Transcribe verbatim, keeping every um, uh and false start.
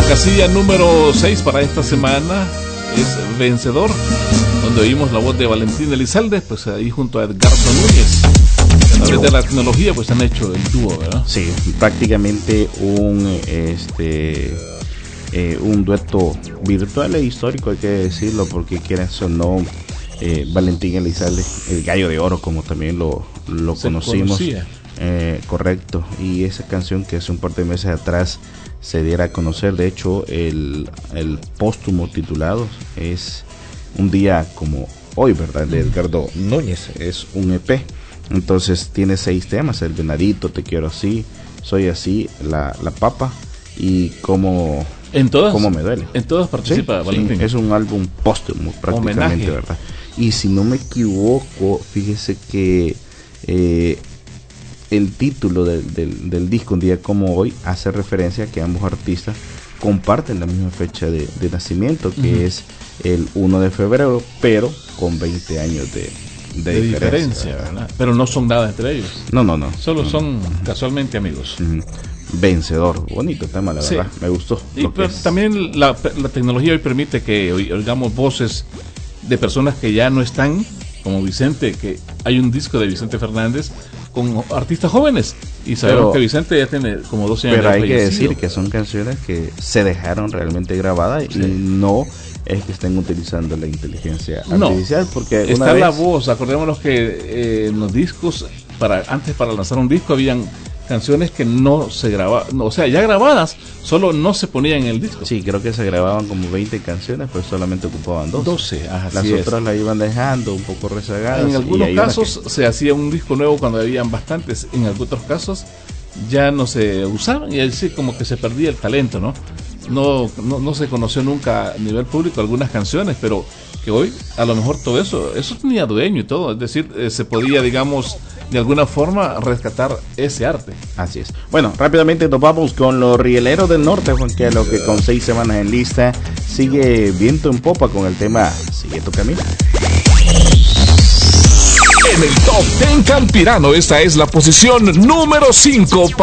casilla número seis para esta semana es Vencedor, donde oímos la voz de Valentín Elizalde, pues ahí junto a Edgardo Núñez. A través de la tecnología pues han hecho el dúo, ¿verdad? Sí, prácticamente un este eh, un dueto virtual e histórico, hay que decirlo, porque quieras o no, eh, Valentín Elizalde, el gallo de oro, como también lo, lo conocimos. Eh, correcto, y esa canción que hace un par de meses atrás se diera a conocer, de hecho el, el póstumo titulado es Un día como hoy, ¿verdad? De Edgardo Núñez, es un E P, entonces tiene seis temas: El Venadito, Te Quiero Así, Soy Así, La, la Papa y Cómo, en todas, cómo Me Duele. En todas participa, sí, Valentín. Sí, es un álbum póstumo prácticamente, homenaje, ¿verdad? Y si no me equivoco, fíjese que eh, el título del, del, del disco Un Día Como Hoy hace referencia a que ambos artistas comparten la misma fecha de, de nacimiento, que uh-huh. es el primero de febrero, pero con veinte años de, de, de diferencia, diferencia, ¿verdad? Pero no son nada entre ellos. No, no, no. Solo no, son no. casualmente amigos. Uh-huh. Vencedor, bonito tema, la sí. verdad, me gustó. Y pero es... también la, la tecnología hoy permite que oigamos voces de personas que ya no están, como Vicente, que hay un disco de Vicente Fernández con artistas jóvenes, y sabemos pero, que Vicente ya tiene como doce años. Pero hay fallecido. que decir que son canciones que se dejaron realmente grabadas, sí. y no es que estén utilizando la inteligencia artificial, no, porque está una vez... la voz. Acordémonos que eh, en los discos, para antes para lanzar un disco habían canciones que no se grababan, no, o sea, ya grabadas, solo no se ponían en el disco. Sí, creo que se grababan como veinte canciones, pero solamente ocupaban doce. doce, ajá, las otras las iban dejando un poco rezagadas. En algunos casos que... se hacía un disco nuevo cuando habían bastantes, en algunos casos ya no se usaban, y así como que se perdía el talento, ¿no? No, no, no se conoció nunca a nivel público algunas canciones, pero que hoy a lo mejor todo eso, eso tenía dueño y todo, es decir, eh, se podía, digamos, de alguna forma rescatar ese arte. Así es. Bueno, rápidamente topamos con los Rieleros del Norte, Juan Carlos, que con seis semanas en lista sigue viento en popa con el tema Sigue tu camino. En el Top Ten Campirano, esta es la posición número cinco.